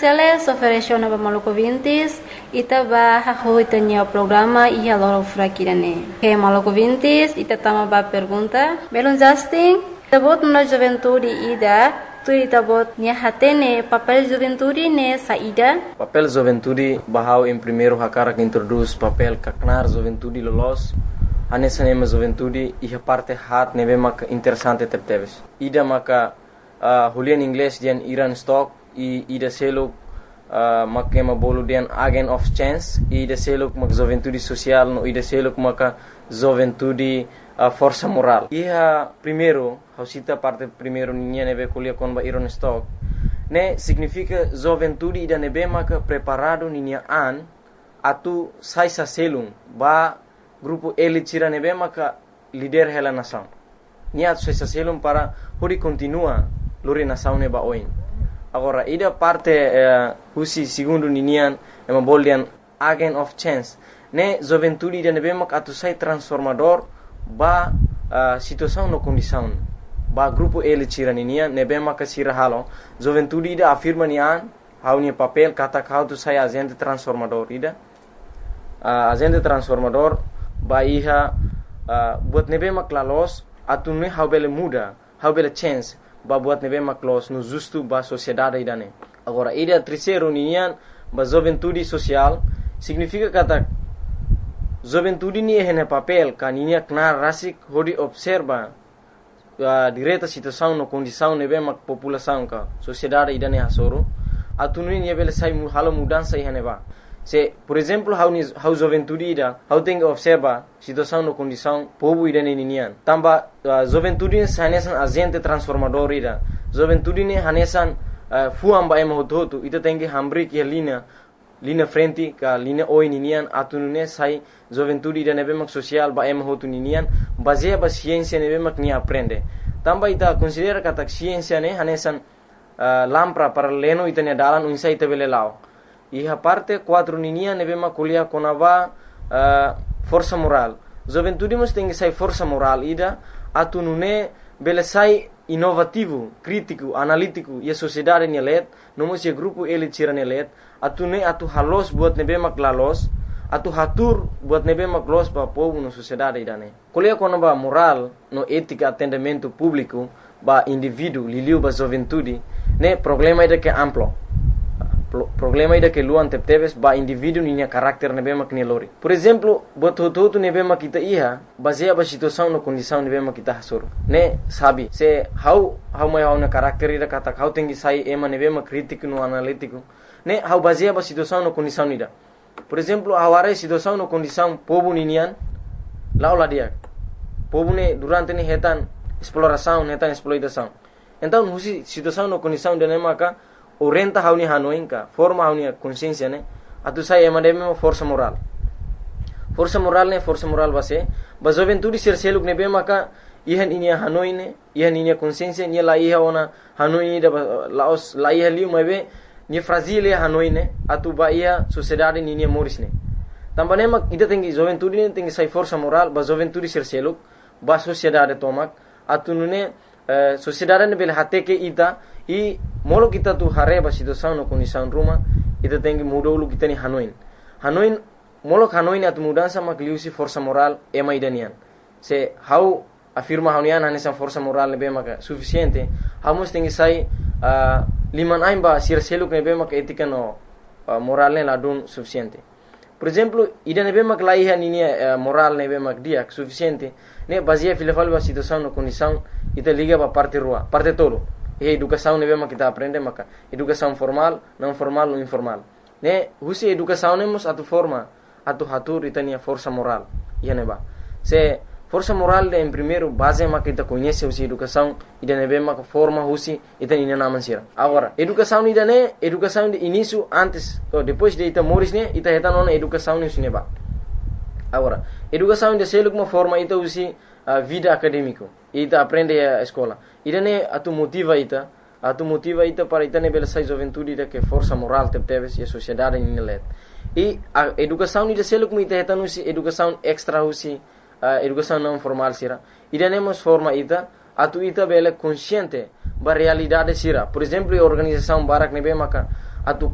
Teles ofereceu para Maluco Vintes ita ba hahoitanya programa ia loro frakirane. He Maluco Vintes ita tama ba pergunta. Belum Justin, tabot na juventude ida tu itabot nia hatene papel juventude ne saída. Papel juventude bahau em primeiro hakara que introduz papel kaknar juventude lolos. Anessa nema juventude ia parte hat neve mak interessante tepteves. Ida maka Julian English dian Iran stock i ida seluk makema bolu dian agent of chance ida seluk mak juventude social no ida seluk maka juventude força moral. Ia primeiro, hausita parte primeiro ninha neve kulia kon ba Iran stock. Ne significa juventude ida nebe maka preparado ninha an atu sai sa selung ba grupo elite tira nebe maka líder hela nação. Nia sai sa selung para hori continua lori nação neba oin. Agora ida parte husi segundo ninian ema boldian agent of chance. Ne juventude ida nebe maka atu sai transformador ba situação no condição. Ba grupo elite tira ninian nebe maka sira halo. Juventude ida afirma nian haunia papel kata kau tu sai agente transformador ida. Agente transformador ba iha buat nebe mak lalos atu ne hau bele muda, hau bele chance ba buat nebe mak los no justo ba sociedade idane. Agora ida terceiro ninian ba juventude social significa kata juventude ni hene papel kaninia knar rasik hodi observa direta situação no condição nebe mak população ka sociedade idane hasoro atu ne bele sai halo mudança ihane ba. Se, por exemplo, hau juventude ida, hau tem que observar situação no condição povo ida ninian. Tamba juventude hanesan agente transformador ida. Juventude ne hanesan fuam ba ema hotu ita tem que hambri que linha frente ka linha oi ninian atunune sai juventude ida nebe mak social ba ema hotu ninian baseia ba ciência nebe mak ni aprende. Tamba ita considera kata ciência ne hanesan lampra para leno ita ne dalan unsa ita bele lao. Iha parte 4 ninia nebe ma kuliah konava força moral. Juventude mos tem que sai força moral ida atu nune bele sai inovativo, crítico, analítico e a sociedade nelet, nomos e grupo ele tira nelet, atu ne atu halos buat nebe mak lalos, atu hatur buat nebe mak los ba povo no sociedade idane. Kuliah konava moral no ética atendimento público ba indivíduo liliu ba juventude, ne problema ida que amplo. Problema ida que luan tepteves ba indivíduo ninya karakter nebe mak lori. Por exemplo, buat hotu nebe mak kita iha baseia ba situação no condição nebe mak kita hasur. Ne sabi se how mai hau na karakter ida kata how tengi sai ema nebe mak crítico no analítico. Ne how baseia ba situação no condição ida. Por exemplo, aware situação no condição povo ninian laula dia. Povo ne durante ne hetan exploração, hetan exploitação. Então, husi situação no condição de maka orienta hauni hanoinka forma hauni consciência ne atu sai emademe força moral base ba juventude ser seluk nebe maka ihan inia hanoine ihan inia consciência ni la iha ona hanoine da laos la iha liu mebe ni fragile hanoine atu ba ia sociedade ni ni morisne tambane mak ida tengi juventude ne tengi sai força moral ba juventude ser seluk ba sociedade tomak atu nune sociedade ne bel hate ke ita i molo kita tu hareba situação no condição ruma ita tem que mudar o kita ni hanoin molo hanoin atu mudança mak liusi força moral ema idanian se how afirma haunian hanesa força moral nebe mak suficiente hamos tem que sai liman aimba sir seluk nebe mak etika no moral ne ladun suficiente. Por exemplo, ida nebe mak laiha nini moral nebe mak dia suficiente ne baseia filafal ba situação no condição ita liga ba parte rua parte tolo. E educação nebe mak kita aprende maka educação formal, não formal ou informal. Ne husi educação nemos atu forma atu hatur itania força moral. Ia neba. Se força moral em primeiro base mak kita conhece husi educação ida nebe mak forma husi itani na mansira. Agora, educação ida ne educação de início antes ou depois de ita moris ne ita heta nona educação ne neba. Agora, educação de seluk uma forma ita husi vida acadêmico. Ita aprende a escola. Ida ne atu motiva ita para ita ne bela sai juventude ida que força moral tepteves e a sociedade ni let. E a educação ida seluk mu ita heta nusi educação extra husi educação não formal sira. Ida ne mos forma ita atu ita bela consciente ba realidade sira. Por exemplo, a organização barak nebe maka atu